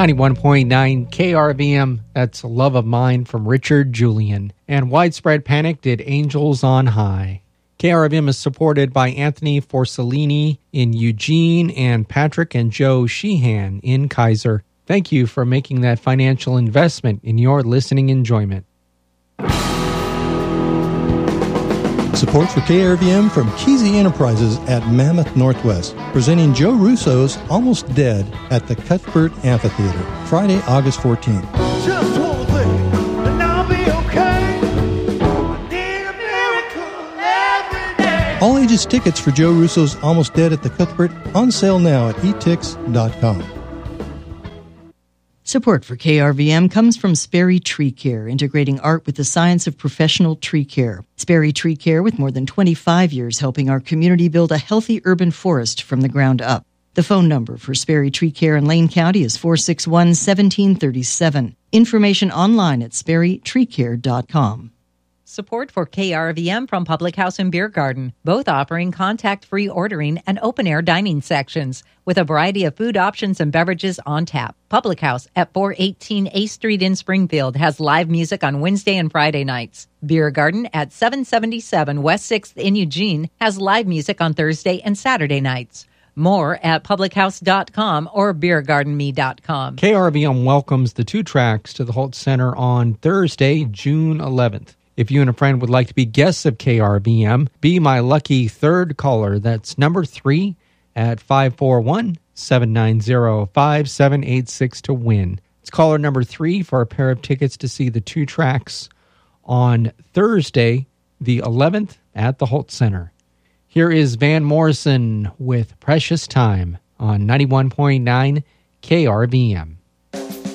91.9 KRVM, that's Love of Mine from Richard Julian. And Widespread Panic did Angels on High. KRVM is supported by Anthony Forcellini in Eugene and Patrick and Joe Sheehan in Kaiser. Thank you for making that financial investment in your listening enjoyment. Support for KRVM from Kesey Enterprises at Mammoth Northwest, presenting Joe Russo's Almost Dead at the Cuthbert Amphitheater, Friday, August 14th. Just one thing, and I'll be okay. I need a miracle every day. All ages tickets for Joe Russo's Almost Dead at the Cuthbert on sale now at etix.com. Support for KRVM comes from Sperry Tree Care, integrating art with the science of professional tree care. Sperry Tree Care, with more than 25 years helping our community build a healthy urban forest from the ground up. The phone number for Sperry Tree Care in Lane County is 461-1737. Information online at sperrytreecare.com. Support for KRVM from Public House and Beer Garden, both offering contact-free ordering and open-air dining sections with a variety of food options and beverages on tap. Public House at 418 A Street in Springfield has live music on Wednesday and Friday nights. Beer Garden at 777 West 6th in Eugene has live music on Thursday and Saturday nights. More at publichouse.com or beergardenme.com. KRVM welcomes the two tracks to the Holt Center on Thursday, June 11th. If you and a friend would like to be guests of KRVM, be my lucky third caller. That's number 3 at 541-790-5786 to win. It's caller number 3 for a pair of tickets to see the two tracks on Thursday, the 11th at the Holt Center. Here is Van Morrison with Precious Time on 91.9 KRVM.